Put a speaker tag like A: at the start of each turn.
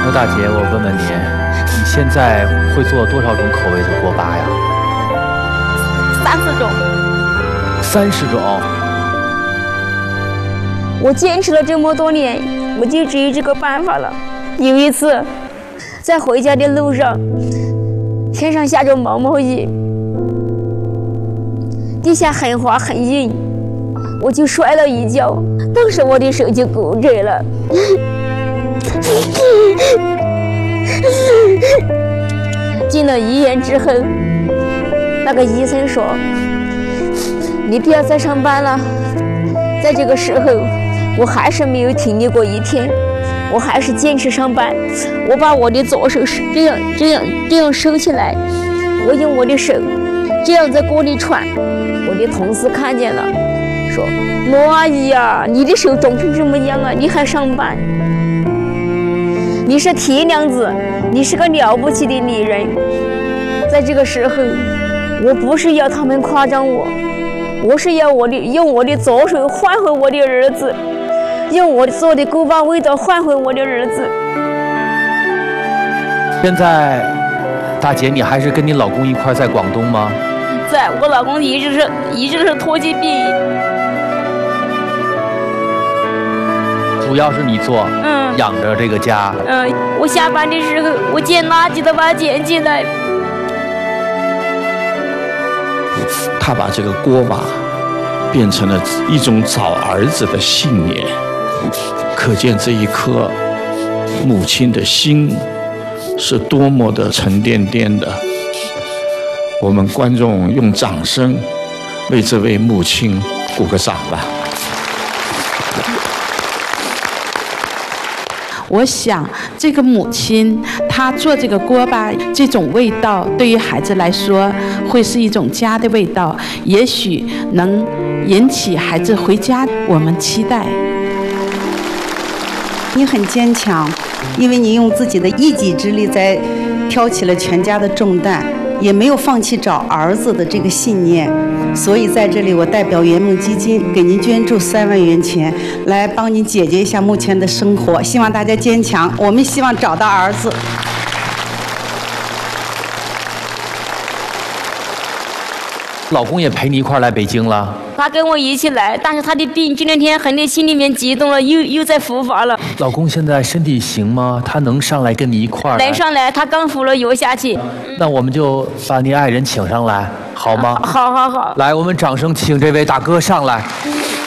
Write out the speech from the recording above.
A: 说大姐，我问问你，你现在会做多少种口味的锅巴呀
B: ？30种。
A: 30种。
B: 我坚持了这么多年，我就只有这个办法了。有一次，在回家的路上，天上下着毛毛雨，地下很滑很硬，我就摔了一跤，当时我的手就骨折了。进了医院之后，那个医生说：“你不要再上班了。”在这个时候，我还是没有停留过一天，我还是坚持上班。我把我的左手这样收起来，我用我的手这样在锅里串。我的同事看见了，说：“罗阿姨呀，你的手肿成这么样啊，你还上班？你是铁娘子，你是个了不起的女人。”在这个时候，我不是要他们夸奖我，我是要用我的左手换回我的儿子，用我做的锅巴味道换回我的儿子。
A: 现在，大姐，你还是跟你老公一块在广东吗？
B: 在，我老公一直是拖疾病。
A: 主要是你做，养着这个家。
B: 我下班的时候，我捡垃圾都把它捡起来。
C: 他把这个锅巴变成了一种找儿子的信念，可见这一颗母亲的心是多么的沉甸甸的。我们观众用掌声为这位母亲鼓个掌吧。
D: 我想，这个母亲她做这个锅巴，这种味道对于孩子来说，会是一种家的味道，也许能引起孩子回家。我们期待。
E: 你很坚强，因为你用自己的一己之力在挑起了全家的重担，也没有放弃找儿子的这个信念。所以在这里，我代表圆梦基金给您捐助3万元钱，来帮您解决一下目前的生活。希望大家坚强，我们希望找到儿子。
A: 老公也陪你一块来北京了？
B: 他跟我一起来，但是他的病这2天很在心里面激动了，又在复发了。
A: 老公现在身体行吗？他能上来跟你一块儿？
B: 能上来，他刚服了药下去。
A: 那我们就把你爱人请上来，好吗？
B: 好。
A: 来，我们掌声请这位大哥上来。